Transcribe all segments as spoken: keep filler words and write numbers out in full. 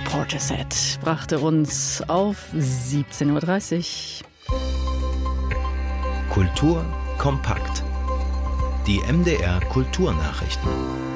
Portishead brachte uns auf siebzehn Uhr dreißig. Kultur kompakt. Die M D R Kulturnachrichten.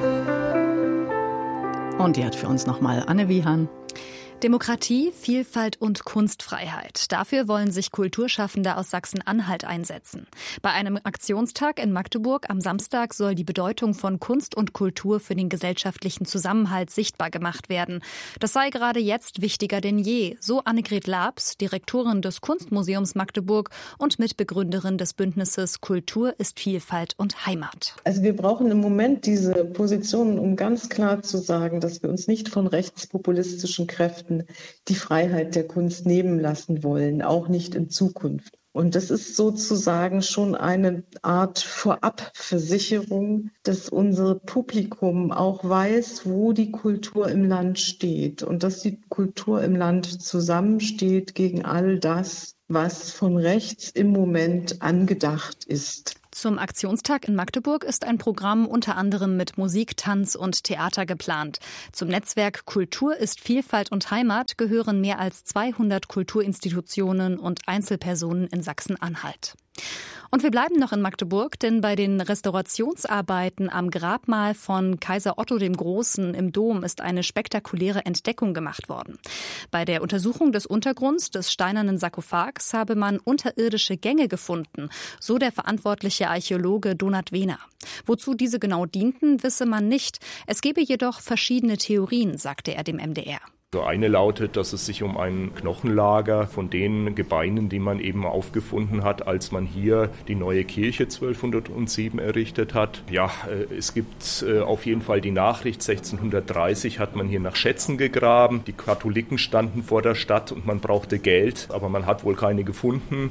Und die hat für uns nochmal Anne Wiehan. Demokratie, Vielfalt und Kunstfreiheit. Dafür wollen sich Kulturschaffende aus Sachsen-Anhalt einsetzen. Bei einem Aktionstag in Magdeburg am Samstag soll die Bedeutung von Kunst und Kultur für den gesellschaftlichen Zusammenhalt sichtbar gemacht werden. Das sei gerade jetzt wichtiger denn je, so Annegret Labs, Direktorin des Kunstmuseums Magdeburg und Mitbegründerin des Bündnisses Kultur ist Vielfalt und Heimat. Also wir brauchen im Moment diese Positionen, um ganz klar zu sagen, dass wir uns nicht von rechtspopulistischen Kräften die Freiheit der Kunst nehmen lassen wollen, auch nicht in Zukunft. Und das ist sozusagen schon eine Art Vorabversicherung, dass unser Publikum auch weiß, wo die Kultur im Land steht und dass die Kultur im Land zusammensteht gegen all das, was von rechts im Moment angedacht ist. Zum Aktionstag in Magdeburg ist ein Programm unter anderem mit Musik, Tanz und Theater geplant. Zum Netzwerk Kultur ist Vielfalt und Heimat gehören mehr als zweihundert Kulturinstitutionen und Einzelpersonen in Sachsen-Anhalt. Und wir bleiben noch in Magdeburg, denn bei den Restaurationsarbeiten am Grabmal von Kaiser Otto dem Großen im Dom ist eine spektakuläre Entdeckung gemacht worden. Bei der Untersuchung des Untergrunds des steinernen Sarkophags habe man unterirdische Gänge gefunden, so der verantwortliche Archäologe Donat Wehner. Wozu diese genau dienten, wisse man nicht. Es gebe jedoch verschiedene Theorien, sagte er dem M D R. So eine lautet, dass es sich um ein Knochenlager von den Gebeinen, die man eben aufgefunden hat, als man hier die neue Kirche zwölfhundertsieben errichtet hat. Ja, es gibt auf jeden Fall die Nachricht, sechzehnhundertdreißig hat man hier nach Schätzen gegraben. Die Katholiken standen vor der Stadt und man brauchte Geld, aber man hat wohl keine gefunden.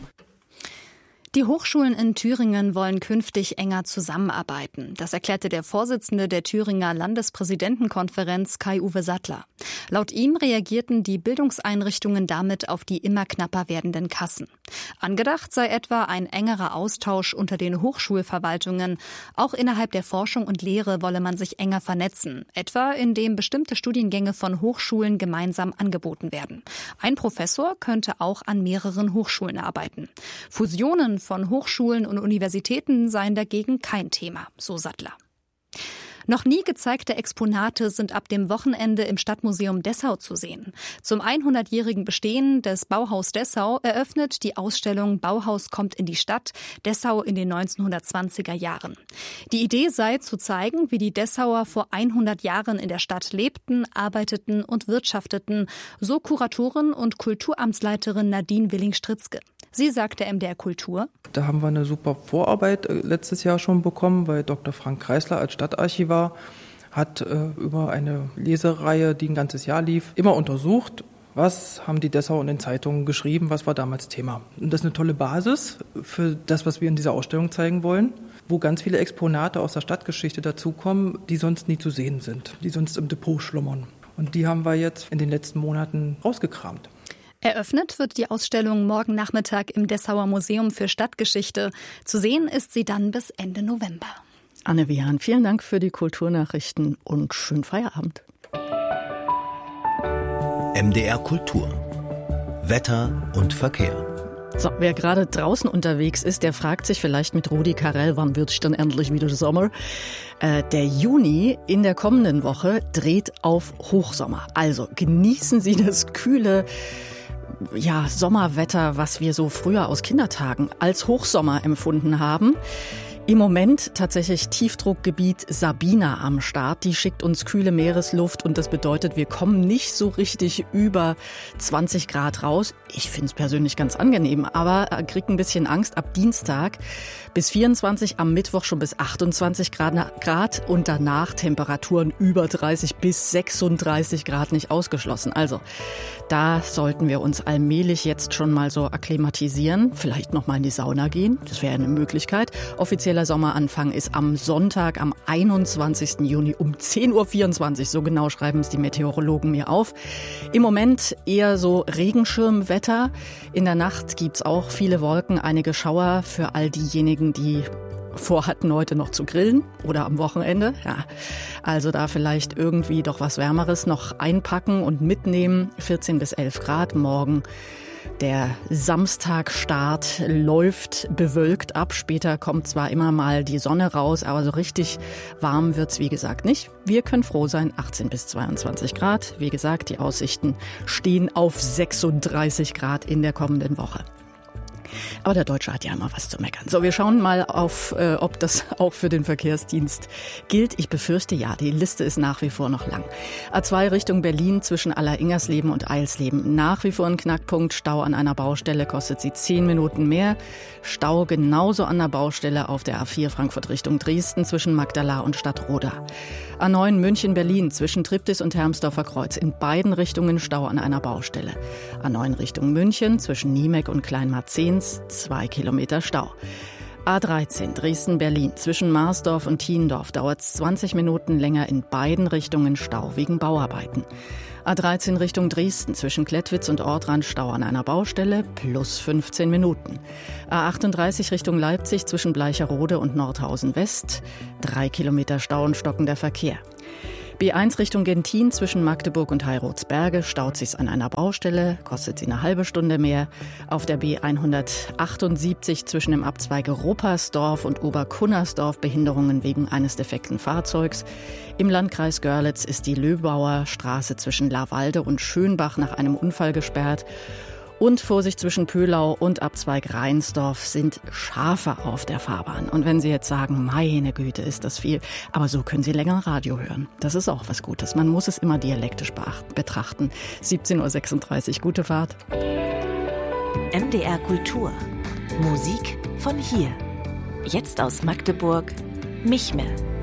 Die Hochschulen in Thüringen wollen künftig enger zusammenarbeiten. Das erklärte der Vorsitzende der Thüringer Landespräsidentenkonferenz Kai-Uwe Sattler. Laut ihm reagierten die Bildungseinrichtungen damit auf die immer knapper werdenden Kassen. Angedacht sei etwa ein engerer Austausch unter den Hochschulverwaltungen. Auch innerhalb der Forschung und Lehre wolle man sich enger vernetzen, etwa indem bestimmte Studiengänge von Hochschulen gemeinsam angeboten werden. Ein Professor könnte auch an mehreren Hochschulen arbeiten. Fusionen von Hochschulen und Universitäten seien dagegen kein Thema, so Sattler. Noch nie gezeigte Exponate sind ab dem Wochenende im Stadtmuseum Dessau zu sehen. Zum hundertjährigen Bestehen des Bauhaus Dessau eröffnet die Ausstellung Bauhaus kommt in die Stadt, Dessau in den neunzehnhundertzwanziger Jahren. Die Idee sei zu zeigen, wie die Dessauer vor hundert Jahren in der Stadt lebten, arbeiteten und wirtschafteten, so Kuratorin und Kulturamtsleiterin Nadine Willing-Stritzke. Sie sagte M D R Kultur: Da haben wir eine super Vorarbeit letztes Jahr schon bekommen, weil Doktor Frank Kreisler als Stadtarchivar hat äh, über eine Lesereihe, die ein ganzes Jahr lief, immer untersucht, was haben die Dessau in den Zeitungen geschrieben, was war damals Thema. Und das ist eine tolle Basis für das, was wir in dieser Ausstellung zeigen wollen, wo ganz viele Exponate aus der Stadtgeschichte dazukommen, die sonst nie zu sehen sind, die sonst im Depot schlummern. Und die haben wir jetzt in den letzten Monaten rausgekramt. Eröffnet wird die Ausstellung morgen Nachmittag im Dessauer Museum für Stadtgeschichte. Zu sehen ist sie dann bis Ende November. Anne Wiehan, vielen Dank für die Kulturnachrichten und schönen Feierabend. M D R Kultur. Wetter und Verkehr. So, wer gerade draußen unterwegs ist, der fragt sich vielleicht mit Rudi Carrell, wann wird es denn endlich wieder Sommer? Äh, der Juni in der kommenden Woche dreht auf Hochsommer. Also genießen Sie das kühle ja, Sommerwetter, was wir so früher aus Kindertagen als Hochsommer empfunden haben. Im Moment tatsächlich Tiefdruckgebiet Sabina am Start. Die schickt uns kühle Meeresluft und das bedeutet, wir kommen nicht so richtig über zwanzig Grad raus. Ich finde es persönlich ganz angenehm, aber kriege ein bisschen Angst. Ab Dienstag bis vierundzwanzig, am Mittwoch schon bis achtundzwanzig Grad und danach Temperaturen über dreißig bis sechsunddreißig Grad nicht ausgeschlossen. Also da sollten wir uns allmählich jetzt schon mal so akklimatisieren. Vielleicht noch mal in die Sauna gehen, das wäre eine Möglichkeit. Offizieller Sommeranfang ist am Sonntag, am einundzwanzigsten Juni um zehn Uhr vierundzwanzig. So genau schreiben es die Meteorologen mir auf. Im Moment eher so Regenschirmwetter. In der Nacht gibt's auch viele Wolken, einige Schauer für all diejenigen, die vorhatten, heute noch zu grillen oder am Wochenende. Ja, also da vielleicht irgendwie doch was Wärmeres noch einpacken und mitnehmen. vierzehn bis elf Grad morgen. Der Samstagstart läuft bewölkt ab. Später kommt zwar immer mal die Sonne raus, aber so richtig warm wird's wie gesagt nicht. Wir können froh sein, achtzehn bis zweiundzwanzig Grad. Wie gesagt, die Aussichten stehen auf sechsunddreißig Grad in der kommenden Woche. Aber der Deutsche hat ja immer was zu meckern. So, wir schauen mal auf, äh, ob das auch für den Verkehrsdienst gilt. Ich befürchte ja, die Liste ist nach wie vor noch lang. A zwei Richtung Berlin zwischen Alleringgersleben und Eilsleben. Nach wie vor ein Knackpunkt. Stau an einer Baustelle kostet sie zehn Minuten mehr. Stau genauso an der Baustelle auf der A vier Frankfurt Richtung Dresden zwischen Magdala und Stadtroda. A neun München-Berlin zwischen Triptis und Hermsdorfer Kreuz. In beiden Richtungen Stau an einer Baustelle. A neun Richtung München zwischen Niemek und Kleinmarzens. Zwei Kilometer Stau. A dreizehn Dresden-Berlin zwischen Marsdorf und Thiendorf dauert zwanzig Minuten länger, in beiden Richtungen Stau wegen Bauarbeiten. A dreizehn Richtung Dresden zwischen Klettwitz und Ortrand Stau an einer Baustelle plus fünfzehn Minuten. A achtunddreißig Richtung Leipzig zwischen Bleicherode und Nordhausen West. Drei Kilometer Stau und stockender Verkehr. B eins Richtung Gentin zwischen Magdeburg und Heirotsberge staut sich's an einer Baustelle, kostet sie eine halbe Stunde mehr. Auf der B hundertachtundsiebzig zwischen dem Abzweige Ruppersdorf und Oberkunnersdorf Behinderungen wegen eines defekten Fahrzeugs. Im Landkreis Görlitz ist die Löbauer Straße zwischen Lavalde und Schönbach nach einem Unfall gesperrt. Und Vorsicht zwischen Pöhlau und Abzweig Reinsdorf sind Schafe auf der Fahrbahn. Und wenn Sie jetzt sagen, meine Güte, ist das viel, aber so können Sie länger Radio hören. Das ist auch was Gutes. Man muss es immer dialektisch betrachten. siebzehn Uhr sechsunddreißig, gute Fahrt. M D R Kultur. Musik von hier. Jetzt aus Magdeburg, Michme.